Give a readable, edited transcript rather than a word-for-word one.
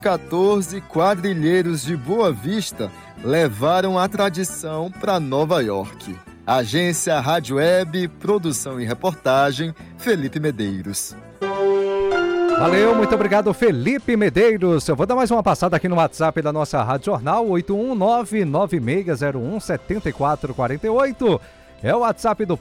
14 quadrilheiros de Boa Vista levaram a tradição para Nova York. Agência Rádio Web, produção e reportagem, Felipe Medeiros. Valeu, muito obrigado, Felipe Medeiros. Eu vou dar mais uma passada aqui no WhatsApp da nossa Rádio Jornal, 81996017448. É o WhatsApp do